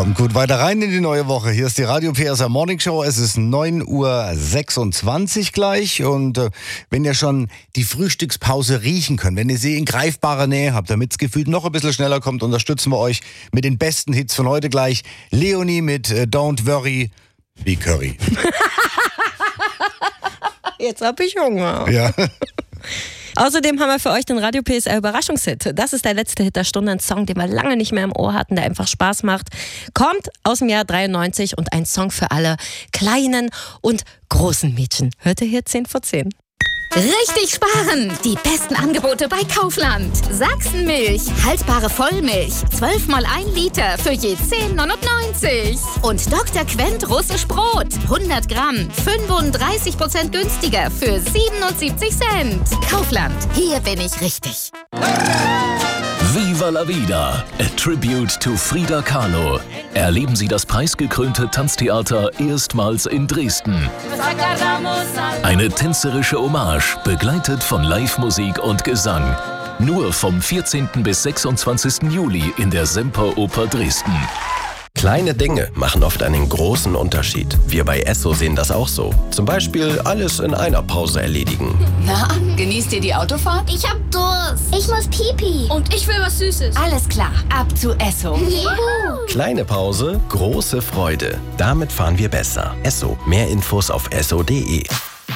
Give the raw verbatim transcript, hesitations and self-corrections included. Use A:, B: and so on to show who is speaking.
A: Kommt gut weiter rein in die neue Woche. Hier ist die Radio P S R Morning Show. Es ist neun Uhr sechsundzwanzig gleich. Und äh, wenn ihr schon die Frühstückspause riechen könnt, wenn ihr sie in greifbarer Nähe habt, damit es gefühlt noch ein bisschen schneller kommt, unterstützen wir euch mit den besten Hits von heute gleich. Leonie mit äh, Don't Worry, Be Curry.
B: Jetzt hab ich Hunger.
A: Ja.
B: Außerdem haben wir für euch den Radio P S R Überraschungshit. Das ist der letzte Hit der Stunde, ein Song, den wir lange nicht mehr im Ohr hatten, der einfach Spaß macht. Kommt aus dem Jahr dreiundneunzig und ein Song für alle kleinen und großen Mädchen. Hört ihr hier zehn vor zehn.
C: Richtig sparen! Die besten Angebote bei Kaufland. Sachsenmilch, haltbare Vollmilch, zwölf mal ein Liter für je zehn neunundneunzig. Und Doktor Quent russisch Brot, hundert Gramm, fünfunddreißig Prozent günstiger für siebenundsiebzig Cent. Kaufland, hier bin ich richtig.
D: Viva la Vida, a tribute to Frida Kahlo. Erleben Sie das preisgekrönte Tanztheater erstmals in Dresden. Eine tänzerische Hommage, begleitet von Live-Musik und Gesang. Nur vom vierzehnten bis sechsundzwanzigsten Juli in der Semperoper Dresden.
E: Kleine Dinge machen oft einen großen Unterschied. Wir bei Esso sehen das auch so. Zum Beispiel alles in einer Pause erledigen.
F: Na, genießt ihr die Autofahrt?
G: Ich hab Durst. Ich muss Pipi.
F: Und ich will was Süßes.
C: Alles klar, ab zu Esso.
G: Juhu.
E: Kleine Pause, große Freude. Damit fahren wir besser. Esso. Mehr Infos auf esso punkt de.